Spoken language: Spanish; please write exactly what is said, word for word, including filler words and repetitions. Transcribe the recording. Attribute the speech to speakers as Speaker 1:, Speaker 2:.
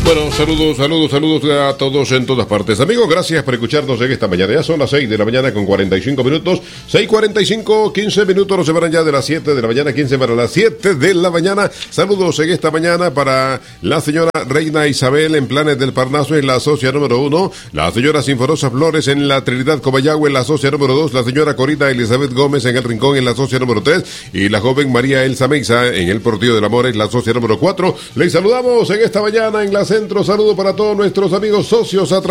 Speaker 1: Bueno, saludos, saludos, saludos a todos en todas partes. Amigos, gracias por escucharnos en esta mañana. Ya son las seis de la mañana con cuarenta y cinco minutos. seis cuarenta y cinco, quince minutos nos separan ya de las siete de la mañana, quince para las siete de la mañana. Saludos en esta mañana para la señora Reina Isabel en Planes del Parnaso en la socia número uno. La señora Sinforosa Flores en la Trinidad Comayagua en la socia número dos. La señora Corita Elizabeth Gómez en el Rincón en la socia número tres. Y la joven María Elsa Meiza en el Portillo del Amor en la socia número cuatro. Les saludamos en esta mañana en la Centro. Saludo para todos nuestros amigos socios a través